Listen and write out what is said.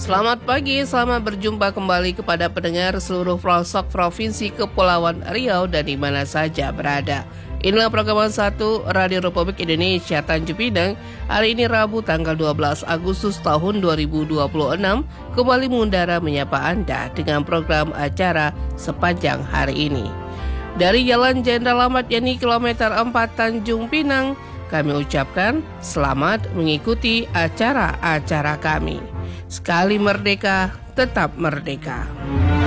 Selamat pagi, selamat berjumpa kembali kepada pendengar seluruh pelosok Provinsi Kepulauan Riau dan di mana saja berada. Inilah program 1 Radio Republik Indonesia Tanjung Pinang. Hari ini Rabu tanggal 12 Agustus tahun 2026 kembali mengudara menyapa Anda dengan program acara sepanjang hari ini. Dari Jalan Jenderal Ahmad Yani kilometer 4 Tanjung Pinang, kami ucapkan selamat mengikuti acara-acara kami. Sekali merdeka, tetap merdeka.